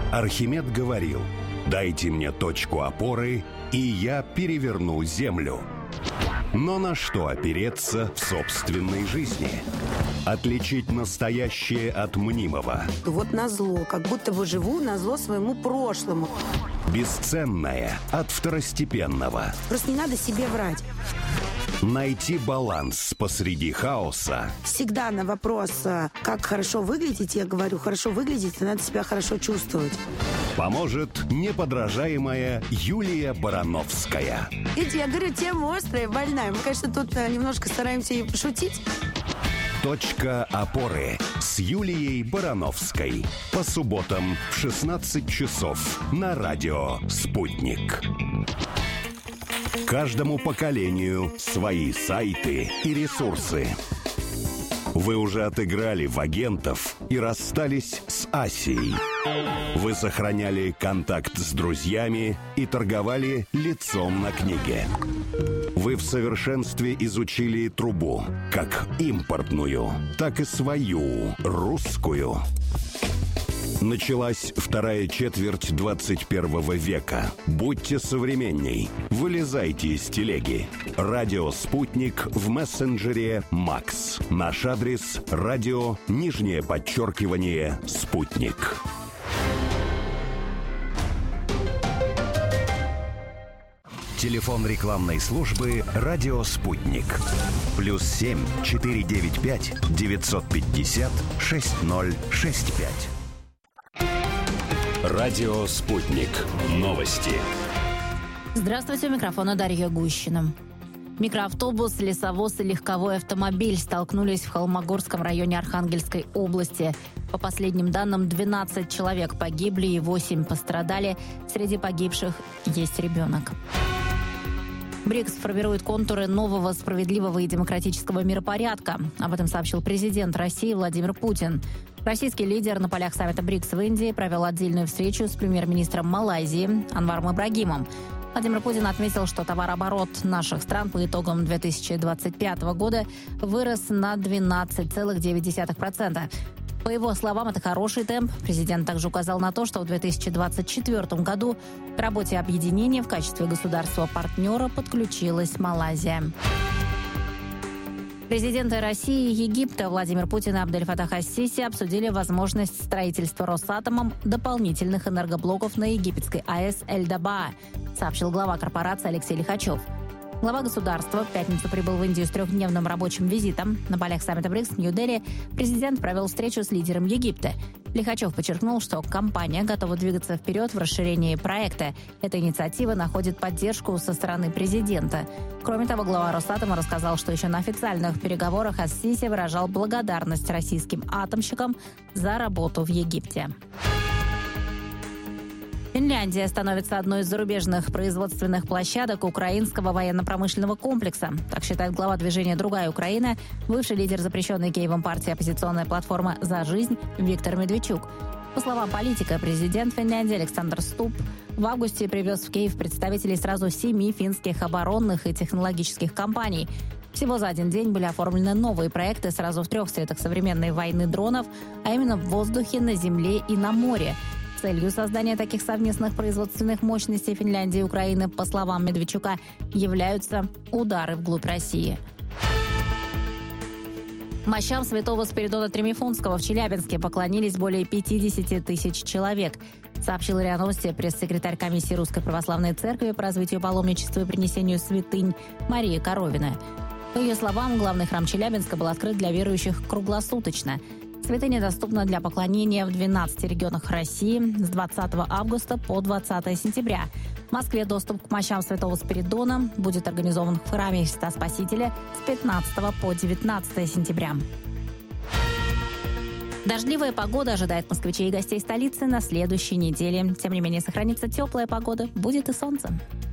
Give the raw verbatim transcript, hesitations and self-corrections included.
Архимед говорил: «Дайте мне точку опоры, и я переверну землю». Но на что опереться в собственной жизни? Отличить настоящее от мнимого. Вот назло, как будто бы живу назло своему прошлому. Бесценное от второстепенного. Просто не надо себе врать. Найти баланс посреди хаоса. Всегда на вопрос, как хорошо выглядеть, я говорю, хорошо выглядеть, надо себя хорошо чувствовать. Поможет неподражаемая Юлия Барановская. Видите, я говорю, тема острая, больная. Мы, конечно, тут немножко стараемся и пошутить. Точка опоры с Юлией Барановской. По субботам в шестнадцать часов на радио «Спутник». Каждому поколению свои сайты и ресурсы. Вы уже отыграли в агентов и расстались с Асией. Вы сохраняли контакт с друзьями и торговали лицом на книге. Вы в совершенстве изучили трубу, как импортную, так и свою, русскую. Началась вторая четверть двадцать первого века. Будьте современней. Вылезайте из телеги. Радио «Спутник» в мессенджере «Макс». Наш адрес – радио, нижнее подчеркивание, «Спутник». Телефон рекламной службы «Радио Спутник». Плюс семь четыре девять пять девятьсот пятьдесят шесть ноль шесть пять. Радио «Спутник». Новости. Здравствуйте, у микрофона Дарья Гущина. Микроавтобус, лесовоз и легковой автомобиль столкнулись в Холмогорском районе Архангельской области. По последним данным, двенадцать человек погибли и восемь пострадали. Среди погибших есть ребенок. БРИКС формирует контуры нового справедливого и демократического миропорядка. Об этом сообщил президент России Владимир Путин. Российский лидер на полях саммита БРИКС в Индии провел отдельную встречу с премьер-министром Малайзии Анваром Ибрагимом. Владимир Путин отметил, что товарооборот наших стран по итогам две тысячи двадцать пятого года вырос на двенадцать целых девять десятых процента. По его словам, это хороший темп. Президент также указал на то, что в две тысячи двадцать четвёртом году к работе объединения в качестве государства-партнера подключилась Малайзия. Президенты России и Египта Владимир Путин и Абдель-Фатах ас-Сиси обсудили возможность строительства Росатомом дополнительных энергоблоков на египетской АЭС Эль-Даба, сообщил глава корпорации Алексей Лихачев. Глава государства в пятницу прибыл в Индию с трехдневным рабочим визитом. На полях саммита БРИКС в Нью-Дели президент провел встречу с лидером Египта. Лихачев подчеркнул, что компания готова двигаться вперед в расширении проекта. Эта инициатива находит поддержку со стороны президента. Кроме того, глава Росатома рассказал, что еще на официальных переговорах ас-Сиси выражал благодарность российским атомщикам за работу в Египте. Финляндия становится одной из зарубежных производственных площадок украинского военно-промышленного комплекса. Так считает глава движения «Другая Украина», бывший лидер запрещенной Киевом партии «Оппозиционная платформа за жизнь» Виктор Медведчук. По словам политика, президент Финляндии Александр Стуб в августе привез в Киев представителей сразу семи финских оборонных и технологических компаний. Всего за один день были оформлены новые проекты сразу в трех сферах современной войны дронов, а именно в воздухе, на земле и на море. Целью создания таких совместных производственных мощностей Финляндии и Украины, по словам Медведчука, являются удары вглубь России. Мощам святого Спиридона Тремифунского в Челябинске поклонились более пятьдесят тысяч человек, сообщил РИА Новости пресс-секретарь комиссии Русской Православной Церкви по развитию паломничества и принесению святынь Мария Коровина. По ее словам, главный храм Челябинска был открыт для верующих круглосуточно. Святыня доступна для поклонения в двенадцати регионах России с двадцатого августа по двадцатое сентября. В Москве доступ к мощам святого Спиридона будет организован в храме Христа Спасителя с пятнадцатого по девятнадцатое сентября. Дождливая погода ожидает москвичей и гостей столицы на следующей неделе. Тем не менее, сохранится теплая погода, будет и солнце.